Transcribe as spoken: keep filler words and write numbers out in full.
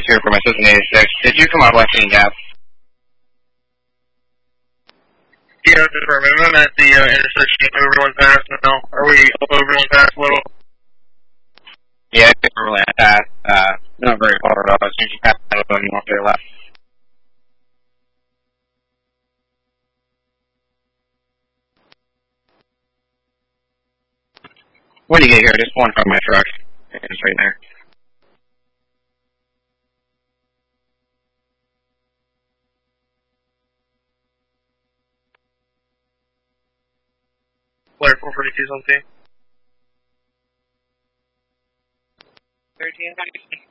Chris here from Assistant eighty-six. Did you come out Westing Gap? Yeah, just for a minute. I'm at the uh, intersection of Overland Pass now. Are we up Overland Pass a little? Yeah, it's Overland Pass. Uh, not very far at all. As soon as you pass that one, you want to your left. When you get here, just one from my truck. It's right there. Blair four forty-two is on scene. thirteen,